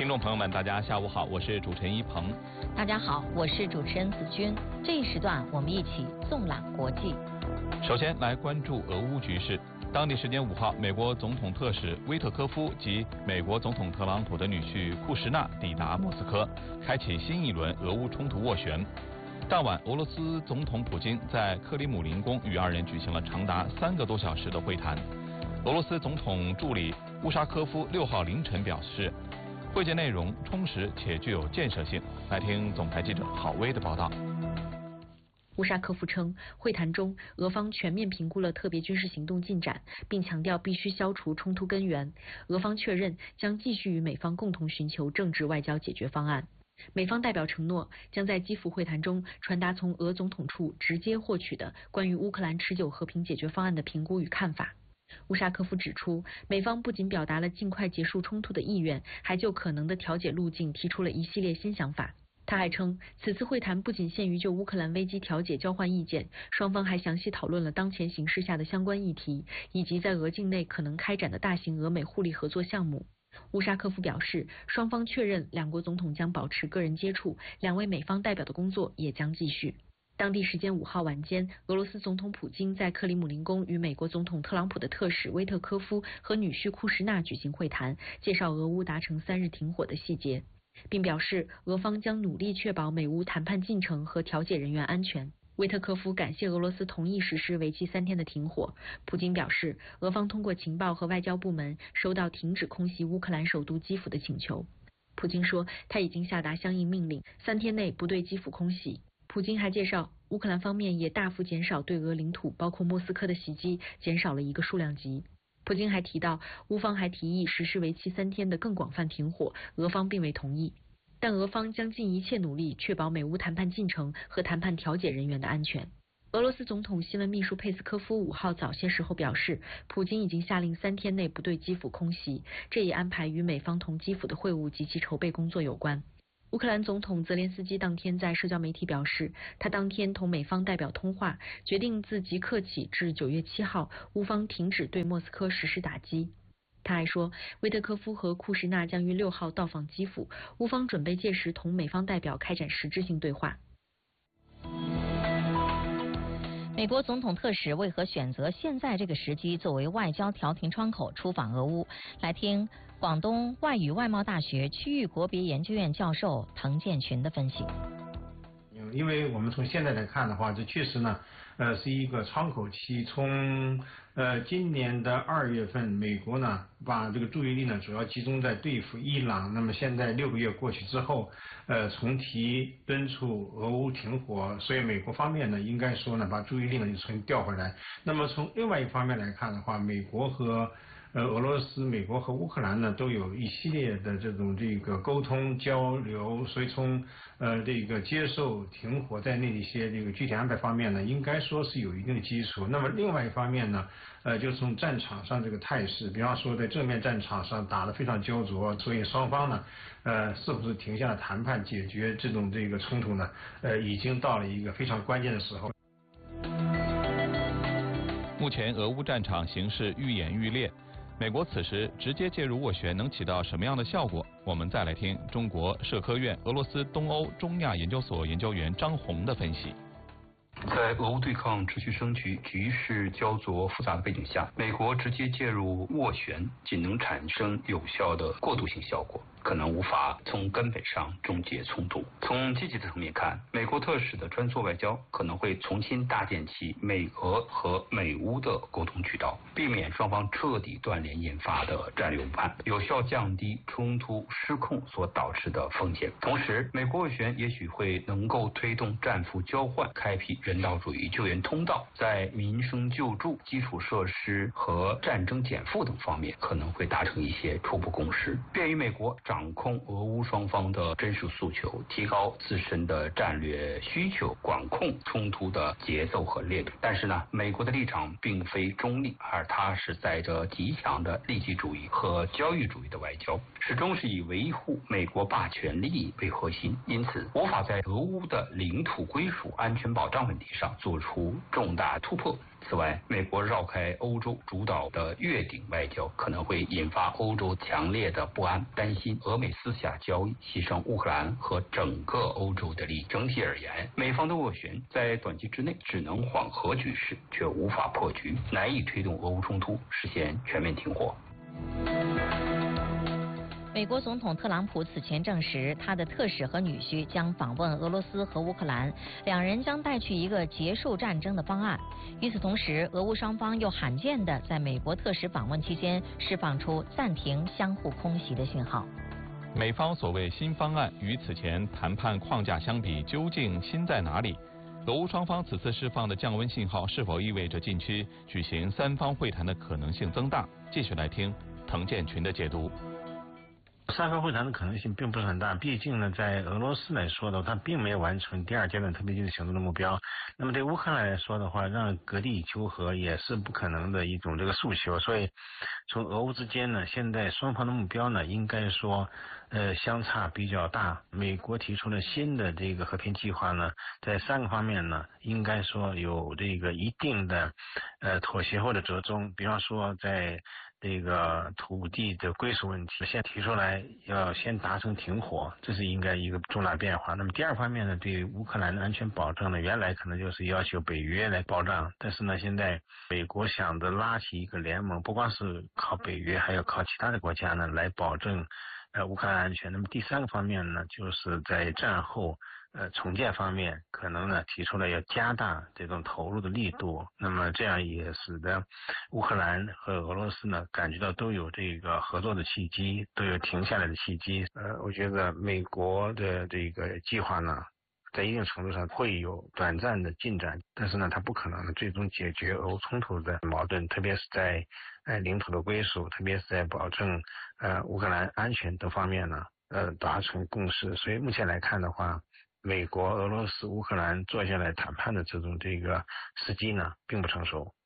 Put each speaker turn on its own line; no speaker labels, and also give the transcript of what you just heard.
听众朋友们，大家下午好，我是主持人一鹏。
大家好，我是主持人子君。这一时段我们一起纵览国际。
首先来关注俄乌局势。当地时间5号，美国总统特使威特科夫及美国总统特朗普的女婿库什纳抵达莫斯科，开启新一轮俄乌冲突斡旋。当晚，俄罗斯总统普京在克里姆林宫与二人举行了长达3个多小时的会谈。俄罗斯总统助理乌沙科夫6号凌晨表示，会见内容充实且具有建设性。来听总台记者郝威的报道。
乌沙科夫称，会谈中俄方全面评估了特别军事行动进展，并强调必须消除冲突根源。俄方确认将继续与美方共同寻求政治外交解决方案。美方代表承诺将在基辅会谈中传达从俄总统处直接获取的关于乌克兰持久和平解决方案的评估与看法。乌沙科夫指出，美方不仅表达了尽快结束冲突的意愿，还就可能的调解路径提出了一系列新想法。他还称，此次会谈不仅限于就乌克兰危机调解交换意见，双方还详细讨论了当前形势下的相关议题，以及在俄境内可能开展的大型俄美互利合作项目。乌沙科夫表示，双方确认两国总统将保持个人接触，两位美方代表的工作也将继续。当地时间5号晚间，俄罗斯总统普京在克里姆林宫与美国总统特朗普的特使威特科夫和女婿库什纳举行会谈，介绍俄乌达成3日停火的细节，并表示俄方将努力确保美乌谈判进程和调解人员安全。威特科夫感谢俄罗斯同意实施为期3天的停火。普京表示，俄方通过情报和外交部门收到停止空袭乌克兰首都基辅的请求。普京说，他已经下达相应命令，3天内不对基辅空袭。普京还介绍，乌克兰方面也大幅减少对俄领土包括莫斯科的袭击，减少了一个数量级。普京还提到，乌方还提议实施为期3天的更广泛停火，俄方并未同意，但俄方将尽一切努力确保美乌谈判进程和谈判调解人员的安全。俄罗斯总统新闻秘书佩斯科夫5号早些时候表示，普京已经下令3天内不对基辅空袭，这一安排与美方同基辅的会晤及其筹备工作有关。乌克兰总统泽连斯基当天在社交媒体表示，他当天同美方代表通话，决定自即刻起至9月7号，乌方停止对莫斯科实施打击。他还说，威特科夫和库什纳将于6号到访基辅，乌方准备届时同美方代表开展实质性对话。
美国总统特使为何选择现在这个时机作为外交调停窗口出访俄乌？来听广东外语外贸大学区域国别研究院教授滕建群的分析。
因为我们从现在来看的话，这确实呢，是一个窗口期。从今年的2月份，美国呢把这个注意力呢主要集中在对付伊朗。那么现在6个月过去之后，重提敦促俄乌停火，所以美国方面呢应该说呢把注意力呢就重新调回来。那么从另外一方面来看的话，美国和俄罗斯、美国和乌克兰呢都有一系列的这个沟通交流，所以从这个接受停火在内的一些这个具体安排方面呢，应该说是有一定的基础。那么另外一方面呢，就从战场上这个态势，比方说在正面战场上打得非常焦灼，所以双方呢，是不是停下了谈判解决这个冲突呢？已经到了一个非常关键的时候。
目前俄乌战场形势愈演愈烈。美国此时直接介入斡旋能起到什么样的效果？我们再来听中国社科院俄罗斯东欧中亚研究所研究员张红的分析。
在俄乌对抗持续升级、局势焦灼复杂的背景下，美国直接介入斡旋仅能产生有效的过渡性效果，可能无法从根本上终结冲突。从积极的层面看，美国特使的穿梭外交可能会重新搭建起美俄和美乌的沟通渠道，避免双方彻底断联引发的战略误判，有效降低冲突失控所导致的风险。同时，美国斡旋也许会能够推动战俘交换，开辟人道主义救援通道，在民生救助、基础设施和战争减负等方面可能会达成一些初步共识，便于美国掌控俄乌双方的真实诉求，提高自身的战略需求，管控冲突的节奏和烈度。但是呢，美国的立场并非中立，而它是载着极强的利己主义和交易主义的外交，始终是以维护美国霸权利益为核心，因此无法在俄乌的领土归属、安全保障问题上做出重大突破。 此外，美国绕开欧洲主导的越顶外交可能会引发欧洲强烈的不安，担心俄美私下交易牺牲乌克兰和整个欧洲的利益。整体而言，美方的斡旋在短期之内只能缓和局势，却无法破局，难以推动俄乌冲突实现全面停火。
美国总统特朗普此前证实，他的特使和女婿将访问俄罗斯和乌克兰，两人将带去一个结束战争的方案。与此同时，俄乌双方又罕见地在美国特使访问期间释放出暂停相互空袭的信号。
美方所谓新方案与此前谈判框架相比，究竟新在哪里？俄乌双方此次释放的降温信号，是否意味着近期举行三方会谈的可能性增大？继续来听滕建群的解读。
三方会谈的可能性并不是很大，毕竟呢，在俄罗斯来说的话，它并没有完成第二阶段特别军事行动的目标。那么对乌克兰来说的话，让割地求和也是不可能的一种这个诉求。所以，从俄乌之间呢，现在双方的目标呢，应该说，相差比较大。美国提出了新的这个和平计划呢，在3个方面呢，应该说有这个一定的妥协或者折中。比方说在这个土地的归属问题，先提出来要先达成停火，这是应该一个重大变化。那么第二方面呢，对乌克兰的安全保障呢，原来可能就是要求北约来保障，但是呢，现在美国想着拉起一个联盟，不光是靠北约，还要靠其他的国家呢来保证乌克兰安全。那么第3个方面呢，就是在战后重建方面，可能呢提出了要加大这种投入的力度，那么这样也使得乌克兰和俄罗斯呢感觉到都有这个合作的契机，都有停下来的契机。我觉得美国的这个计划呢，在一定程度上会有短暂的进展，但是呢，它不可能最终解决俄乌冲突的矛盾，特别是在领土的归属，特别是在保证乌克兰安全等方面呢达成共识。所以目前来看的话，美国、俄罗斯、乌克兰坐下来谈判的这个时机呢，并不成熟。